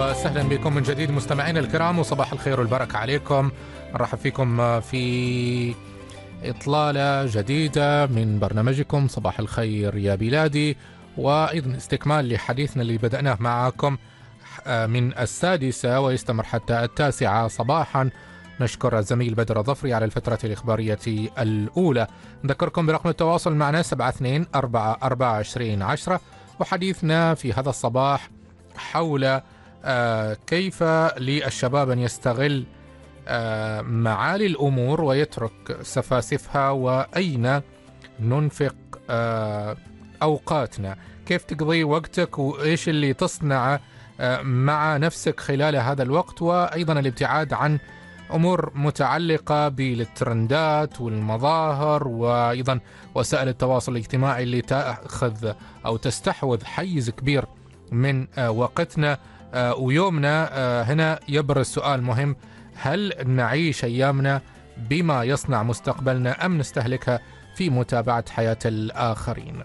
وسهلا بكم من جديد مستمعينا الكرام، وصباح الخير والبركة عليكم. نرحب فيكم في إطلالة جديدة من برنامجكم صباح الخير يا بلادي، وأيضا استكمال لحديثنا اللي بدأناه معكم من 6 ويستمر حتى 9 صباحا. نشكر الزميل بدر ظفري على الفترة الإخبارية الأولى. نذكركم برقم التواصل معنا 72442010، وحديثنا في هذا الصباح حول كيف للشباب أن يستغل معالي الأمور ويترك سفاسفها، وأين ننفق أوقاتنا، كيف تقضي وقتك وإيش اللي تصنع مع نفسك خلال هذا الوقت، وأيضا الابتعاد عن أمور متعلقة بالترندات والمظاهر، وأيضا وسائل التواصل الاجتماعي اللي تأخذ أو تستحوذ حيز كبير من وقتنا ويومنا. هنا يبرز سؤال مهم: هل نعيش أيامنا بما يصنع مستقبلنا أم نستهلكها في متابعة حياة الآخرين؟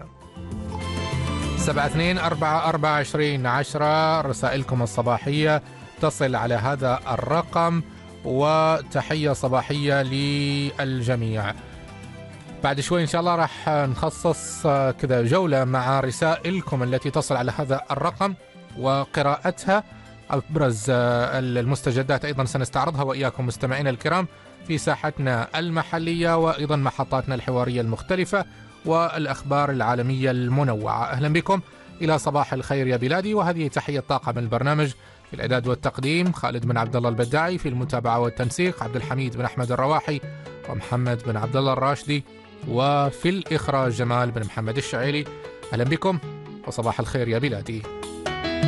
72442010 رسائلكم الصباحية تصل على هذا الرقم، وتحية صباحية للجميع. بعد شوي إن شاء الله راح نخصص كذا جولة مع رسائلكم التي تصل على هذا الرقم وقراءتها. أبرز المستجدات أيضا سنستعرضها وإياكم مستمعينا الكرام في ساحتنا المحلية، وأيضا محطاتنا الحوارية المختلفة والأخبار العالمية المنوعة. أهلا بكم إلى صباح الخير يا بلادي، وهذه تحية طاقم البرنامج. في الإعداد والتقديم خالد بن عبد الله البداعي، في المتابعة والتنسيق عبد الحميد بن أحمد الرواحي ومحمد بن عبد الله الراشدي، وفي الإخراج جمال بن محمد الشعيلي. أهلا بكم وصباح الخير يا بلادي.